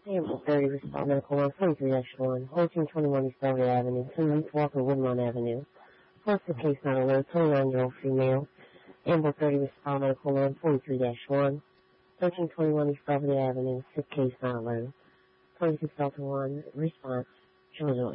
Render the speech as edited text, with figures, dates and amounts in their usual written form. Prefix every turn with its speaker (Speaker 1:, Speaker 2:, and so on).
Speaker 1: Table 30, respond medical 143-1, 1421 East Belgrade Avenue, 2 East Walker Woodlawn Avenue. First the case not alert, 29-year-old female. Amber 30, respond medical 143-1, 1321 East Belgrade Avenue, sick case not alert. 26 Delta 1, response, Georgia.